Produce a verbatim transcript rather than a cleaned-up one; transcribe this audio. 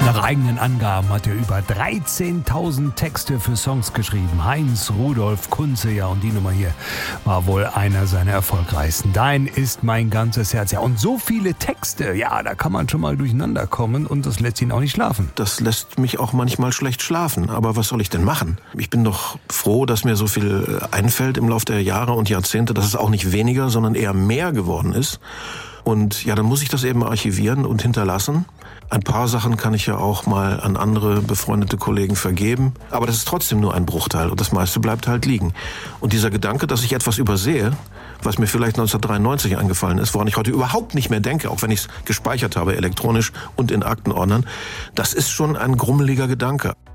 Nach eigenen Angaben hat er über dreizehntausend Texte für Songs geschrieben. Heinz Rudolf Kunze, ja, und die Nummer hier war wohl einer seiner erfolgreichsten. Dein ist mein ganzes Herz. Ja, und so viele Texte, ja, da kann man schon mal durcheinander kommen und das lässt ihn auch nicht schlafen. Das lässt mich auch manchmal schlecht schlafen. Aber was soll ich denn machen? Ich bin doch froh, dass mir so viel einfällt im Laufe der Jahre und Jahrzehnte, dass es auch nicht weniger, sondern eher mehr geworden ist. Und ja, dann muss ich das eben archivieren und hinterlassen. Ein paar Sachen kann ich ja auch mal an andere befreundete Kollegen vergeben. Aber das ist trotzdem nur ein Bruchteil und das meiste bleibt halt liegen. Und dieser Gedanke, dass ich etwas übersehe, was mir vielleicht neunzehnhundertdreiundneunzig eingefallen ist, woran ich heute überhaupt nicht mehr denke, auch wenn ich es gespeichert habe, elektronisch und in Aktenordnern, das ist schon ein grummeliger Gedanke.